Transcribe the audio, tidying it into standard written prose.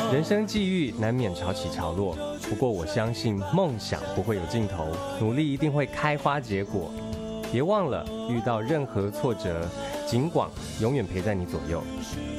人生际遇难免潮起潮落，不过我相信梦想不会有尽头，努力一定会开花结果。别忘了，遇到任何挫折，警广永远陪在你左右。